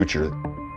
future.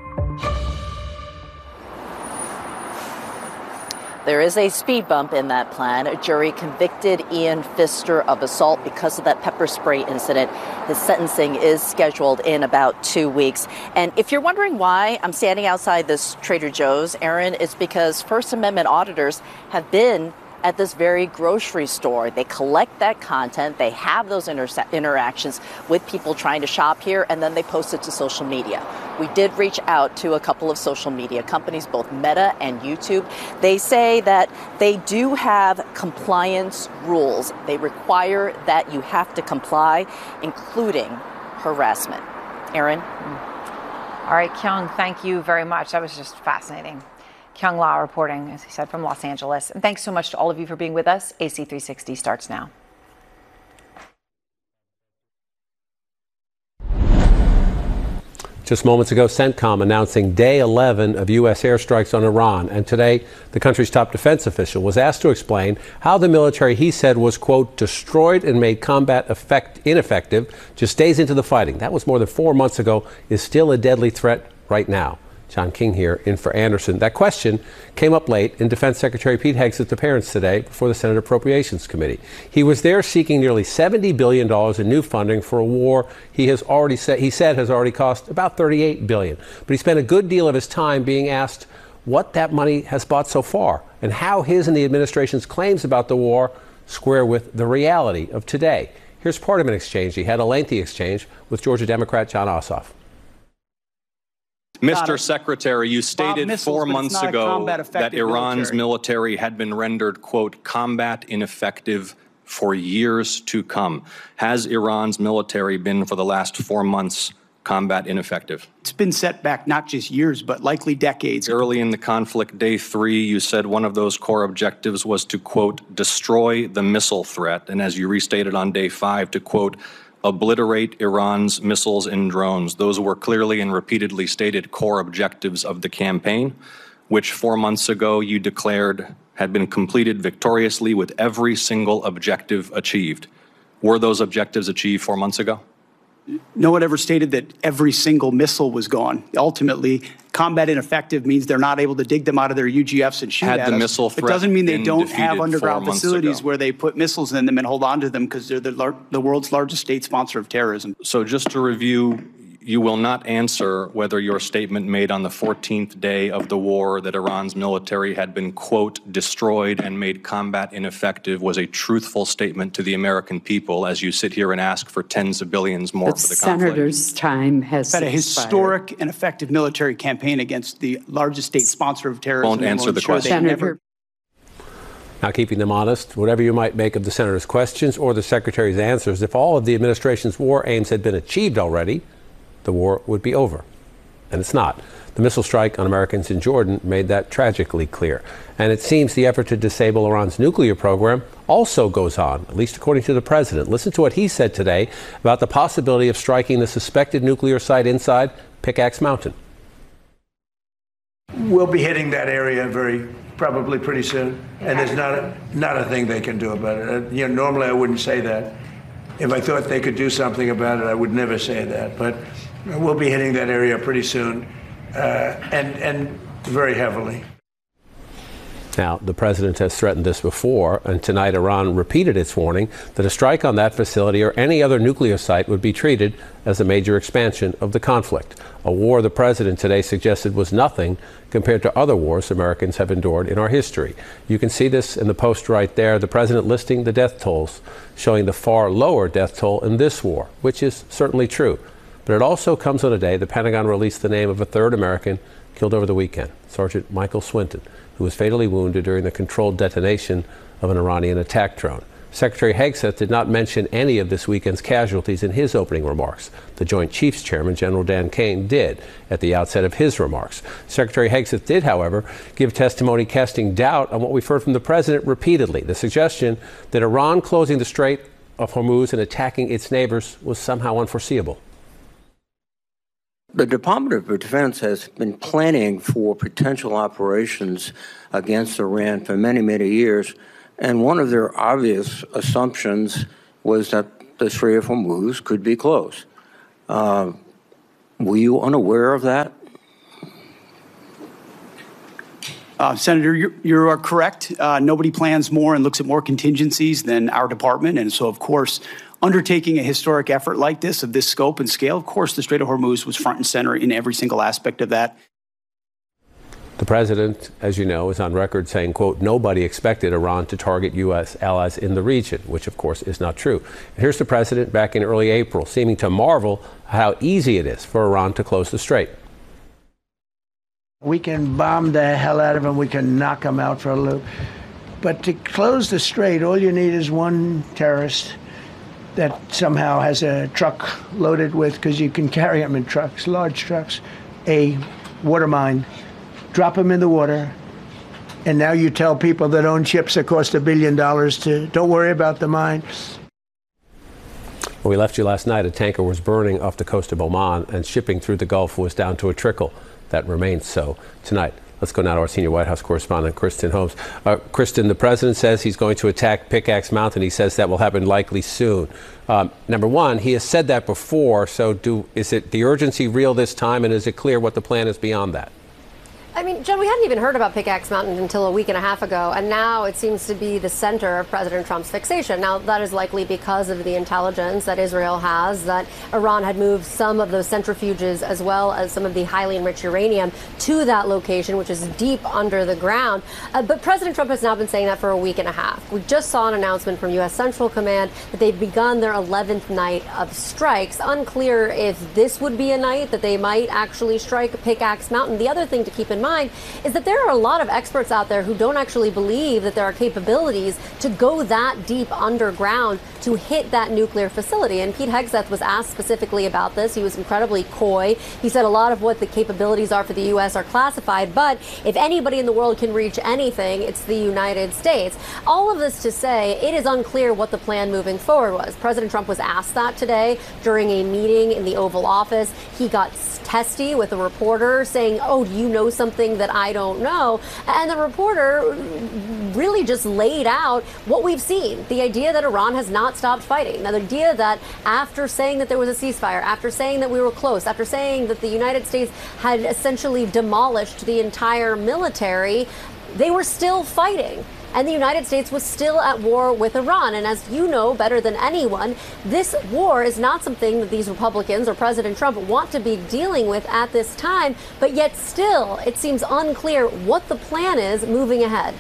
There is a speed bump in that plan. A jury convicted Ian Pfister of assault because of that pepper spray incident. His sentencing is scheduled in about 2 weeks. And if you're wondering why I'm standing outside this Trader Joe's, Aaron, it's because First Amendment auditors have been at this very grocery store. They collect that content. They have those interactions with people trying to shop here, and then they post it to social media. We did reach out to a couple of social media companies, both Meta and YouTube. They say that they do have compliance rules. They require that you have to comply, including harassment. Aaron? All right, Kyung, thank you very much. That was just fascinating. Kyung La reporting, as he said, from Los Angeles. And thanks so much to all of you for being with us. AC360 starts now. Just moments ago, CENTCOM announcing day 11 of U.S. airstrikes on Iran. And today, the country's top defense official was asked to explain how the military, he said, was, quote, destroyed and made combat ineffective just days into the fighting. That was more than 4 months ago, is still a deadly threat right now. John King here, in for Anderson. That question came up late in Defense Secretary Pete Hegseth's appearance today before the Senate Appropriations Committee. He was there seeking nearly $70 billion in new funding for a war he said has already cost about $38 billion. But he spent a good deal of his time being asked what that money has bought so far and how his and the administration's claims about the war square with the reality of today. Here's part of an exchange. He had a lengthy exchange with Georgia Democrat Jon Ossoff. Mr. Secretary, you stated 4 months ago that Iran's military had been rendered, quote, combat ineffective for years to come. Has Iran's military been, for the last 4 months, combat ineffective? It's been set back not just years, but likely decades. Early in the conflict, day 3, you said one of those core objectives was to, quote, destroy the missile threat. And as you restated on day 5, to, quote, obliterate Iran's missiles and drones. Those were clearly and repeatedly stated core objectives of the campaign, which 4 months ago you declared had been completed victoriously with every single objective achieved. Were those objectives achieved 4 months ago? No one ever stated that every single missile was gone. Ultimately, combat ineffective means they're not able to dig them out of their UGFs and shoot at us. Had the missile threat It doesn't mean they been don't have defeated underground 4 months facilities ago? where they put missiles in them and hold on to them because they're the world's largest state sponsor of terrorism. So just to review, you will not answer whether your statement made on the 14th day of the war that Iran's military had been, quote, destroyed and made combat ineffective was a truthful statement to the American people as you sit here and ask for tens of billions more for the conflict. Senator's time has Had a historic and effective military campaign against the largest state sponsor of terrorism. Won't answer the question. Now, keeping them honest, whatever you might make of the senator's questions or the secretary's answers, if all of the administration's war aims had been achieved already, the war would be over. And it's not. The missile strike on Americans in Jordan made that tragically clear. And it seems the effort to disable Iran's nuclear program also goes on, at least according to the president. Listen to what he said today about the possibility of striking the suspected nuclear site inside Pickaxe Mountain. We'll be hitting that area probably pretty soon. And there's not a thing they can do about it. Normally I wouldn't say that. If I thought they could do something about it, I would never say that. But we'll be hitting that area pretty soon, and very heavily. Now, the president has threatened this before, and tonight Iran repeated its warning that a strike on that facility or any other nuclear site would be treated as a major expansion of the conflict. A war the president today suggested was nothing compared to other wars Americans have endured in our history. You can see this in the post right there, the president listing the death tolls, showing the far lower death toll in this war, which is certainly true. But it also comes on a day the Pentagon released the name of a third American killed over the weekend, Sergeant Michael Swinton, who was fatally wounded during the controlled detonation of an Iranian attack drone. Secretary Hegseth did not mention any of this weekend's casualties in his opening remarks. The Joint Chiefs Chairman, General Dan Kane, did at the outset of his remarks. Secretary Hegseth did, however, give testimony casting doubt on what we've heard from the president repeatedly, the suggestion that Iran closing the Strait of Hormuz and attacking its neighbors was somehow unforeseeable. The Department of Defense has been planning for potential operations against Iran for many, many years, and one of their obvious assumptions was that the Strait of Hormuz could be closed. Were you unaware of that? Senator, you are correct. Nobody plans more and looks at more contingencies than our department. And so, of course, undertaking a historic effort like this, of this scope and scale, of course, the Strait of Hormuz was front and center in every single aspect of that. The president, as you know, is on record saying, quote, nobody expected Iran to target U.S. allies in the region, which, of course, is not true. And here's the president back in early April, seeming to marvel how easy it is for Iran to close the strait. We can bomb the hell out of them. We can knock them out for a loop. But to close the strait, all you need is one terrorist that somehow has a truck loaded with, because you can carry them in trucks, large trucks, a water mine, drop them in the water, and now you tell people that own ships that cost $1 billion to don't worry about the mine. When we left you last night, a tanker was burning off the coast of Oman, and shipping through the Gulf was down to a trickle. That remains so tonight. Let's go now to our senior White House correspondent, Kristen Holmes. Kristen, the president says he's going to attack Pickaxe Mountain. He says that will happen likely soon. Number one, he has said that before, so is it the urgency real this time, and is it clear what the plan is beyond that? I mean, John, we hadn't even heard about Pickaxe Mountain until a week and a half ago, and now it seems to be the center of President Trump's fixation. Now, that is likely because of the intelligence that Israel has, that Iran had moved some of those centrifuges as well as some of the highly enriched uranium to that location, which is deep under the ground. But President Trump has now been saying that for a week and a half. We just saw an announcement from U.S. Central Command that they've begun their 11th night of strikes. Unclear if this would be a night that they might actually strike Pickaxe Mountain. The other thing to keep in mind is that there are a lot of experts out there who don't actually believe that there are capabilities to go that deep underground to hit that nuclear facility. And Pete Hegseth was asked specifically about this. He was incredibly coy. He said a lot of what the capabilities are for the U.S. are classified, but if anybody in the world can reach anything, it's the United States. All of this to say, it is unclear what the plan moving forward was. President Trump was asked that today during a meeting in the Oval Office. He got testy with a reporter saying, oh, do you know something that I don't know? And the reporter really just laid out what we've seen. The idea that Iran has not stopped fighting. Now, the idea that after saying that there was a ceasefire, after saying that we were close, after saying that the United States had essentially demolished the entire military, they were still fighting. And the United States was still at war with Iran. And as you know better than anyone, this war is not something that these Republicans or President Trump want to be dealing with at this time. But yet still, it seems unclear what the plan is moving ahead.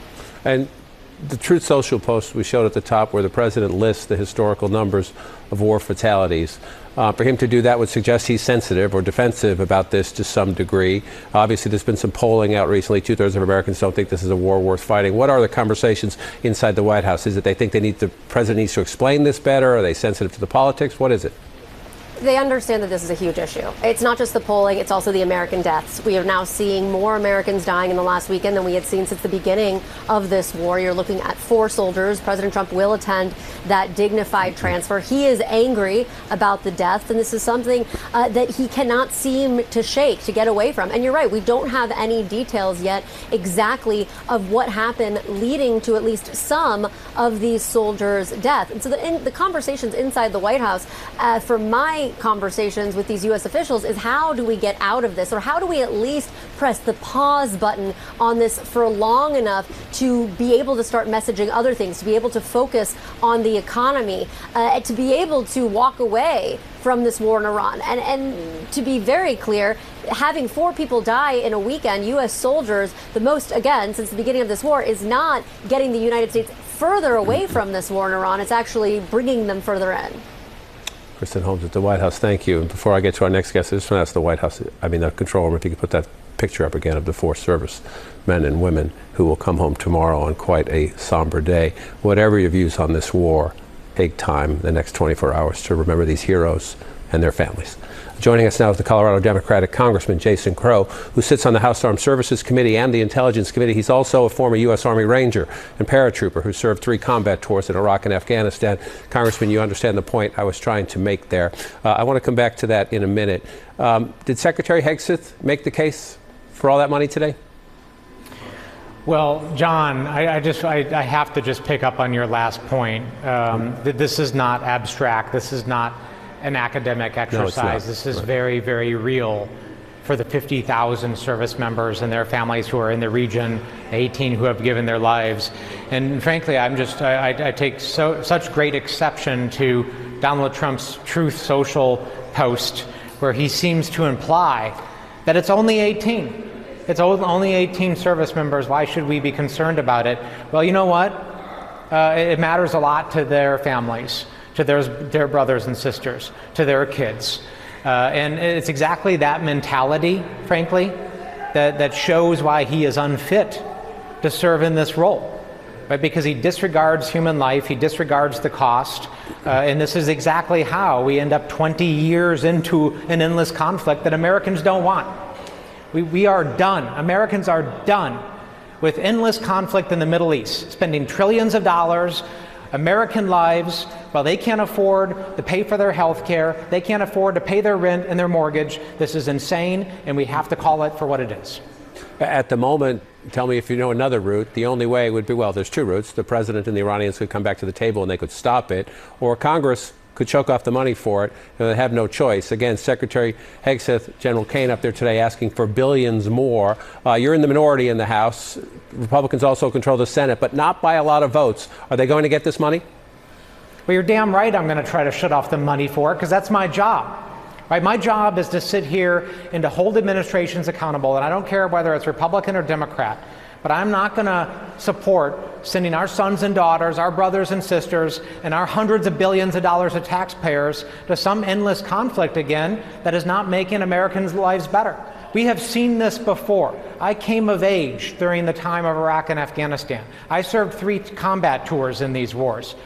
And the Truth Social post we showed at the top, where the president lists the historical numbers of war fatalities. For him to do that would suggest he's sensitive or defensive about this to some degree. Obviously, there's been some polling out recently. 2/3 of Americans don't think this is a war worth fighting. What are the conversations inside the White House? Is it they think the president needs to explain this better? Are they sensitive to the politics? What is it? They understand that this is a huge issue. It's not just the polling, it's also the American deaths. We are now seeing more Americans dying in the last weekend than we had seen since the beginning of this war. You're looking at 4 soldiers. President Trump will attend that dignified transfer. He is angry about the deaths, and this is something that he cannot seem to shake, to get away from. And you're right, we don't have any details yet exactly of what happened leading to at least some of these soldiers' death. And so the conversations inside the White House, for my conversations with these U.S. officials, is how do we get out of this, or how do we at least press the pause button on this for long enough to be able to start messaging other things, to be able to focus on the economy, to be able to walk away from this war in Iran. And to be very clear, having 4 people die in a weekend, U.S. soldiers, the most, again, since the beginning of this war, is not getting the United States further away from this war in Iran. It's actually bringing them further in. Kristen Holmes at the White House, thank you. And before I get to our next guest, I just want to ask the control room, if you could put that picture up again of the 4 service men and women who will come home tomorrow on quite a somber day. Whatever your views on this war, take time the next 24 hours to remember these heroes and their families. Joining us now is the Colorado Democratic Congressman Jason Crow, who sits on the House Armed Services Committee and the Intelligence Committee. He's also a former U.S. Army Ranger and paratrooper who served 3 combat tours in Iraq and Afghanistan. Congressman, you understand the point I was trying to make there. I want to come back to that in a minute. Did Secretary Hegseth make the case for all that money today? Well, John, I have to just pick up on your last point. This is not abstract. This is not an academic exercise. This is very, very real for the 50,000 service members and their families who are in the region, 18 who have given their lives. And frankly, I take such great exception to Donald Trump's Truth Social post, where he seems to imply that it's only 18. It's only 18 service members. Why should we be concerned about it? Well, you know what? It matters a lot to their families, to their brothers and sisters, to their kids. And it's exactly that mentality, frankly, that shows why he is unfit to serve in this role, right? Because he disregards human life, he disregards the cost, and this is exactly how we end up 20 years into an endless conflict that Americans don't want. We are done. Americans are done with endless conflict in the Middle East, spending trillions of dollars, American lives, while they can't afford to pay for their health care, they can't afford to pay their rent and their mortgage. This is insane, and we have to call it for what it is. At the moment, tell me if you know another route. The only way would be, well, there's two routes. The president and the Iranians could come back to the table and they could stop it, or Congress could choke off the money for it, and they have no choice. Again, Secretary Hegseth, General Kaine up there today asking for billions more. You're in the minority in the House. Republicans also control the Senate, but not by a lot of votes. Are they going to get this money? Well, you're damn right I'm going to try to shut off the money for it, because that's my job. Right? My job is to sit here and to hold administrations accountable, and I don't care whether it's Republican or Democrat. But I'm not going to support sending our sons and daughters, our brothers and sisters, and our hundreds of billions of dollars of taxpayers to some endless conflict again that is not making Americans' lives better. We have seen this before. I came of age during the time of Iraq and Afghanistan. I served 3 combat tours in these wars.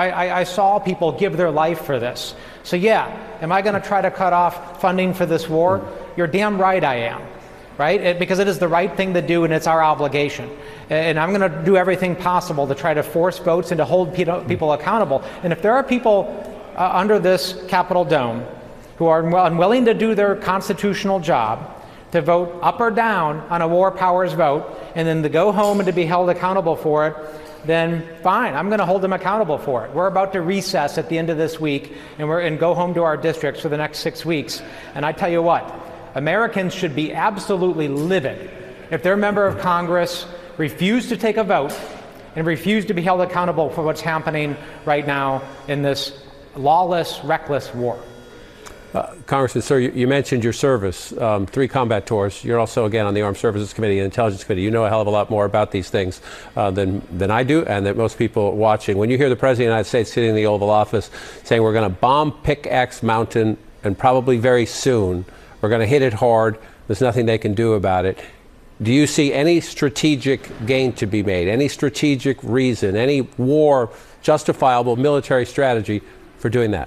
I saw people give their life for this. So yeah, am I going to try to cut off funding for this war? You're damn right I am. Right? Because it is the right thing to do, and it's our obligation. And I'm going to do everything possible to try to force votes and to hold people accountable. And if there are people under this Capitol dome who are unwilling to do their constitutional job, to vote up or down on a war powers vote, and then to go home and to be held accountable for it, then fine, I'm going to hold them accountable for it. We're about to recess at the end of this week and go home to our districts for the next 6 weeks. And I tell you what, Americans should be absolutely livid if their member of Congress refused to take a vote and refused to be held accountable for what's happening right now in this lawless, reckless war. Congressman, sir, you mentioned your service, 3 combat tours. You're also, again, on the Armed Services Committee and Intelligence Committee. You know a hell of a lot more about these things than I do, and that most people watching. When you hear the President of the United States sitting in the Oval Office saying we're going to bomb Pickaxe Mountain, and probably very soon, we're going to hit it hard, there's nothing they can do about it, do you see any strategic gain to be made, any strategic reason, any war justifiable military strategy for doing that?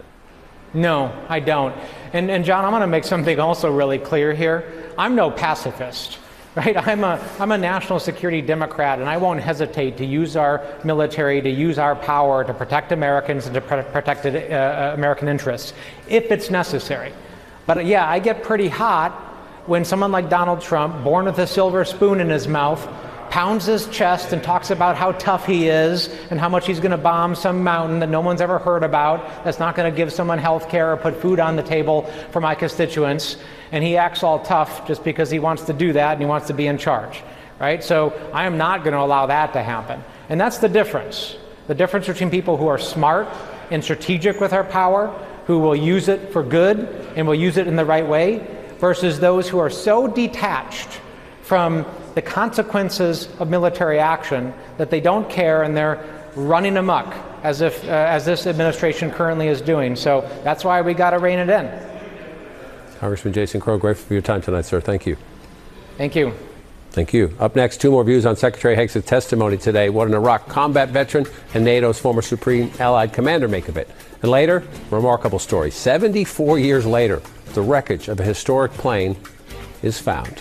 No, I don't. And John, I'm going to make something also really clear here. I'm no pacifist, right? I'm a national security Democrat, and I won't hesitate to use our military, to use our power to protect Americans and to protect American interests if it's necessary. But yeah, I get pretty hot when someone like Donald Trump, born with a silver spoon in his mouth, pounds his chest and talks about how tough he is and how much he's going to bomb some mountain that no one's ever heard about, that's not going to give someone health care or put food on the table for my constituents. And he acts all tough just because he wants to do that and he wants to be in charge, right? So I am not going to allow that to happen. And that's the difference. The difference between people who are smart and strategic with our power, who will use it for good and will use it in the right way, versus those who are so detached from the consequences of military action that they don't care and they're running amok as this administration currently is doing. So that's why we got to rein it in. Congressman Jason Crow, grateful for your time tonight, sir. Thank you. Thank you. Thank you. Up next, 2 more views on Secretary Hegseth's testimony today. What an Iraq combat veteran and NATO's former Supreme Allied Commander make of it. And later, remarkable story. 74 years later, the wreckage of a historic plane is found.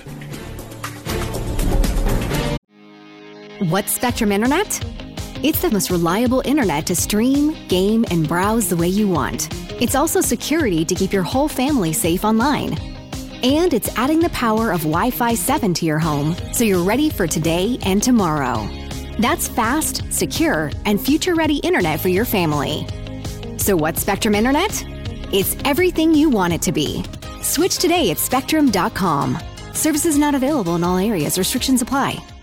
What's Spectrum Internet? It's the most reliable internet to stream, game, and browse the way you want. It's also security to keep your whole family safe online. And it's adding the power of Wi-Fi 7 to your home, so you're ready for today and tomorrow. That's fast, secure, and future-ready internet for your family. So what's Spectrum Internet? It's everything you want it to be. Switch today at Spectrum.com. Services not available in all areas. Restrictions apply.